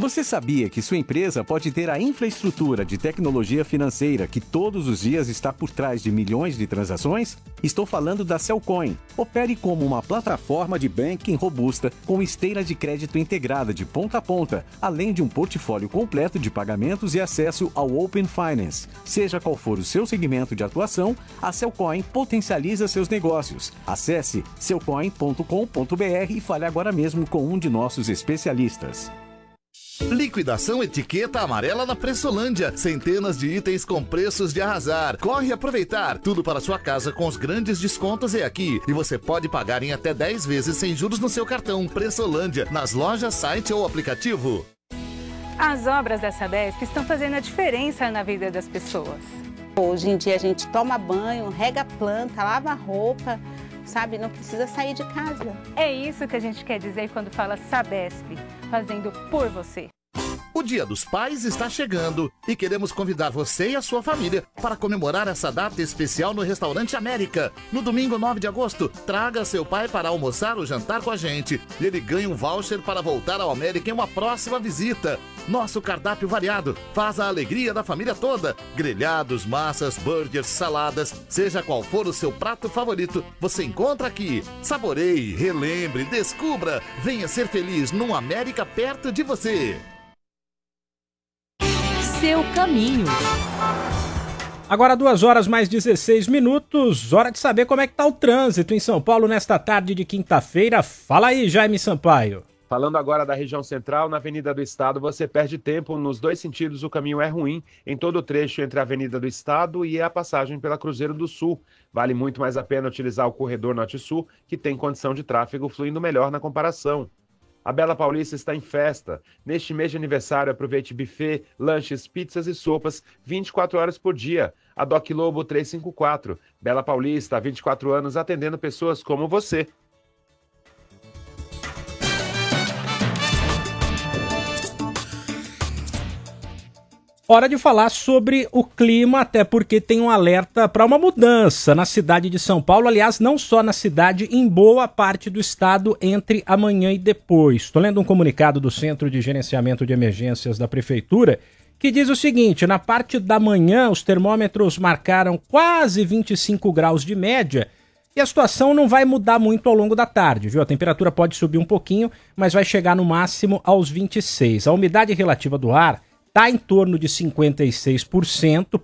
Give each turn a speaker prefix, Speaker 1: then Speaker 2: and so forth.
Speaker 1: Você sabia que sua empresa pode ter a infraestrutura de tecnologia financeira que todos os dias está por trás de milhões de transações? Estou falando da Cellcoin. Opere como uma plataforma de banking robusta com esteira de crédito integrada de ponta a ponta, além de um portfólio completo de pagamentos e acesso ao Open Finance. Seja qual for o seu segmento de atuação, a Cellcoin potencializa seus negócios. Acesse cellcoin.com.br e fale agora mesmo com um de nossos especialistas.
Speaker 2: Liquidação etiqueta amarela na Pressolândia. Centenas de itens com preços de arrasar. Corre aproveitar. Tudo para sua casa com os grandes descontos é aqui. E você pode pagar em até 10 vezes sem juros no seu cartão. Pressolândia, nas lojas, site ou aplicativo.
Speaker 3: As obras da Sabesp estão fazendo a diferença na vida das pessoas.
Speaker 4: Hoje em dia a gente toma banho, rega a planta, lava a roupa, sabe? Não precisa sair de casa.
Speaker 3: É isso que a gente quer dizer quando fala Sabesp, fazendo por você.
Speaker 2: O Dia dos Pais está chegando e queremos convidar você e a sua família para comemorar essa data especial no Restaurante América. No domingo 9 de agosto, traga seu pai para almoçar ou jantar com a gente. E ele ganha um voucher para voltar ao América em uma próxima visita. Nosso cardápio variado faz a alegria da família toda. Grelhados, massas, burgers, saladas, seja qual for o seu prato favorito, você encontra aqui. Saboreie, relembre, descubra. Venha ser feliz num América perto de você.
Speaker 5: Seu caminho.
Speaker 6: Agora 2 horas mais 16 minutos, hora de saber como é que tá o trânsito em São Paulo nesta tarde de quinta-feira. Fala aí, Jaime Sampaio.
Speaker 7: Falando agora da região central, na Avenida do Estado, você perde tempo nos 2 sentidos, o caminho é ruim em todo o trecho entre a Avenida do Estado e a passagem pela Cruzeiro do Sul. Vale muito mais a pena utilizar o corredor Norte-Sul, que tem condição de tráfego fluindo melhor na comparação. A Bela Paulista está em festa. Neste mês de aniversário, aproveite buffet, lanches, pizzas e sopas 24 horas por dia. A Doc Lobo 354. Bela Paulista, há 24 anos, atendendo pessoas como você.
Speaker 6: Hora de falar sobre o clima, até porque tem um alerta para uma mudança na cidade de São Paulo. Aliás, não só na cidade, em boa parte do estado entre amanhã e depois. Estou lendo um comunicado do Centro de Gerenciamento de Emergências da Prefeitura que diz o seguinte: na parte da manhã os termômetros marcaram quase 25 graus de média e a situação não vai mudar muito ao longo da tarde, viu? A temperatura pode subir um pouquinho, mas vai chegar no máximo aos 26. A umidade relativa do ar está em torno de 56%,